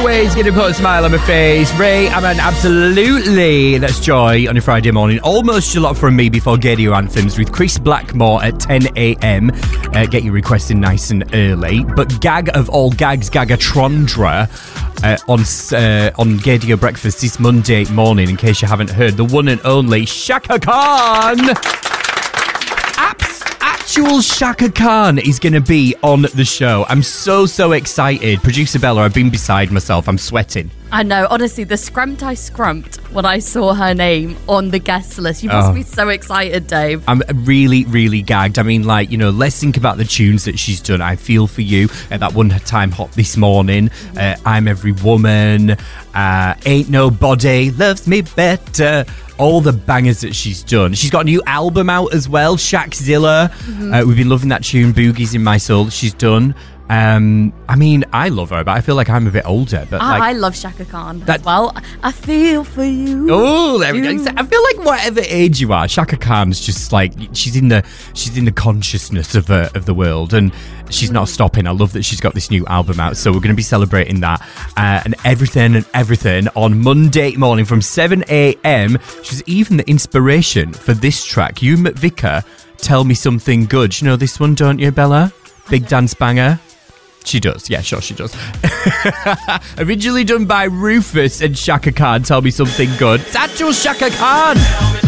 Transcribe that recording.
always going to put a smile on my face. Ray, I'm an absolutely. That's Joy on your Friday morning. Almost a lot from me before Radio Anthems with Chris Blackmore at 10 a.m. Get your requests in nice and early. But gag of all gags, Gagatrondra on Gadio Breakfast this Monday morning, in case you haven't heard, the one and only Shaka Khan. Actual Shaka Khan is going to be on the show. I'm so excited. Producer Bella, I've been beside myself. I'm sweating. I know, honestly, the scrumped I scrumped when I saw her name on the guest list. You must be so excited, Dave. I'm really gagged. I mean, like, you know, let's think about the tunes that she's done. I Feel For You, that one time hot this morning. I'm Every Woman, Ain't Nobody Loves Me Better. All the bangers that she's done. She's got a new album out as well, Shaqzilla. We've been loving that tune, Boogies in My Soul, that she's done. I mean, I love her, but I feel like I'm a bit older. But I love Shaka Khan as well. I feel for you. Oh, there we go. I feel like whatever age you are, Shaka Khan's just like she's in the consciousness of the world, and she's not stopping. I love that she's got this new album out, so we're going to be celebrating that and everything on Monday morning from 7 a.m. She's even the inspiration for this track. Hugh McVicker, Tell Me Something Good. You know this one, don't you, Bella? Big dance banger. She does, yeah, sure she does. Originally done by Rufus and Shaka Khan, Tell Me Something Good. It's actual Shaka Khan.